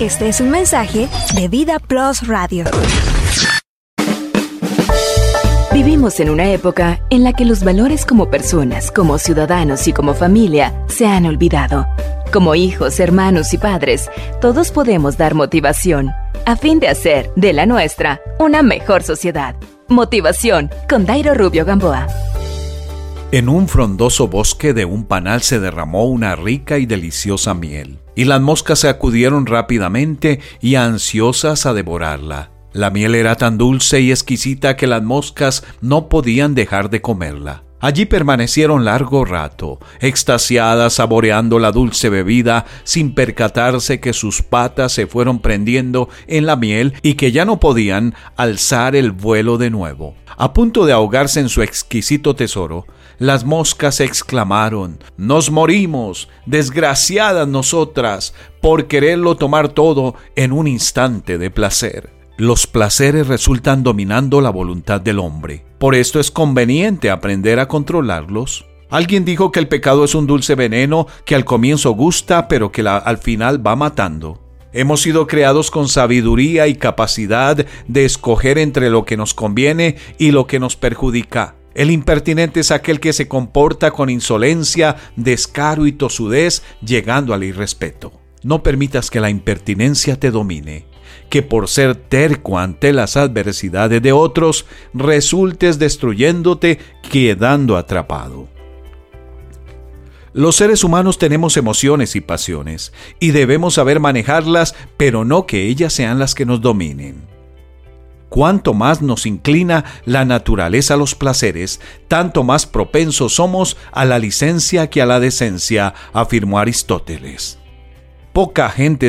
Este es un mensaje de Vida Plus Radio. Vivimos en una época en la que los valores como personas, como ciudadanos y como familia se han olvidado. Como hijos, hermanos y padres, todos podemos dar motivación a fin de hacer de la nuestra una mejor sociedad. Motivación con Dairo Rubio Gamboa. En un frondoso bosque de un panal se derramó una rica y deliciosa miel, y las moscas se acudieron rápidamente y ansiosas a devorarla. La miel era tan dulce y exquisita que las moscas no podían dejar de comerla. Allí permanecieron largo rato, extasiadas saboreando la dulce bebida, sin percatarse que sus patas se fueron prendiendo en la miel y que ya no podían alzar el vuelo de nuevo. A punto de ahogarse en su exquisito tesoro, las moscas exclamaron: «¡Nos morimos, desgraciadas nosotras, por quererlo tomar todo en un instante de placer!». Los placeres resultan dominando la voluntad del hombre. Por esto es conveniente aprender a controlarlos. Alguien dijo que el pecado es un dulce veneno que al comienzo gusta, pero que al final va matando. Hemos sido creados con sabiduría y capacidad de escoger entre lo que nos conviene y lo que nos perjudica. El impertinente es aquel que se comporta con insolencia, descaro y tosudez, llegando al irrespeto. No permitas que la impertinencia te domine, que por ser terco ante las adversidades de otros, resultes destruyéndote, quedando atrapado. Los seres humanos tenemos emociones y pasiones, y debemos saber manejarlas, pero no que ellas sean las que nos dominen. Cuanto más nos inclina la naturaleza a los placeres, tanto más propensos somos a la licencia que a la decencia, afirmó Aristóteles. Poca gente